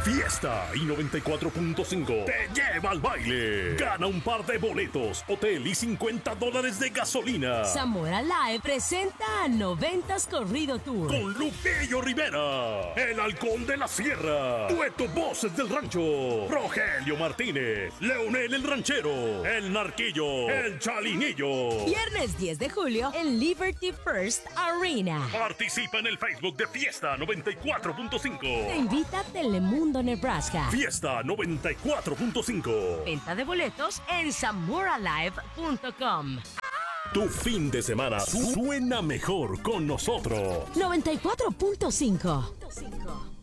Fiesta y 94.5 te lleva al baile. Gana un par de boletos, hotel y $50 de gasolina. Zamora Live presenta a 90s Corrido Tour. Con Lupillo Rivera, el Halcón de la Sierra, Dueto Voces del Rancho, Rogelio Martínez, Leonel el Ranchero, el Narquillo, el Chalinillo. Viernes 10 de julio en Liberty First Arena. Participa en el Facebook de Fiesta 94.5. Te invita Telemundo, Nebraska. Fiesta 94.5. Venta de boletos en zamoralive.com. Tu fin de semana suena mejor con nosotros. 94.5.